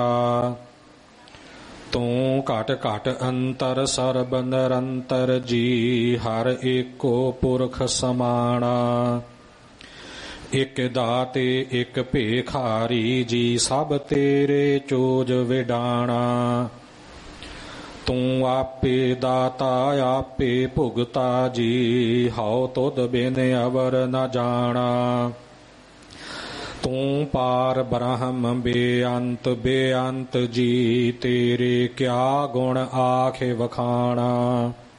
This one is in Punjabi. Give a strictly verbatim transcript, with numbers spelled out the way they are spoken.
ਤੂੰ ਘਟ ਘਟ ਅੰਤਰ ਸਰਬ ਨਿਰੰਤਰ ਜੀ, ਹਰ ਏਕੋ ਪੁਰਖ ਸਮਾਣਾ। ਇਕ ਦਾਤੇ ਇਕ ਭੇਖਾਰੀ ਜੀ, ਸਭ ਤੇਰੇ ਚੋਜ ਵਿਡਾਣਾ। ਤੂੰ ਆਪੇ ਦਾਤਾ ਆਪੇ ਭੁਗਤਾ ਜੀ, ਹਉ ਤੁਧ ਬਿਨ ਅਵਰ ਨ ਜਾਣਾ। ਤੂੰ ਪਾਰ ਬ੍ਰਹਮ ਬੇਅੰਤ ਬੇਅੰਤ ਜੀ, ਤੇਰੇ ਕਿਆ ਗੁਣ ਆਖੇ ਵਖਾਣਾ।